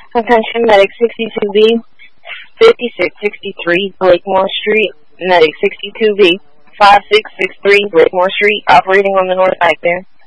Attention, Medic 62B, 5663 Blakemore Street, Medic 62B, 5663 Blakemore Street, operating on the north side there.